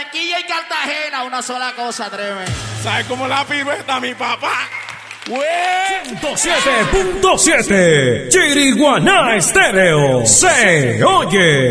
Barranquilla y Cartagena, una sola cosa, tremendo. ¿Sabes cómo la pirueta, mi papá? 107.7 Chiriguaná Estéreo se oye.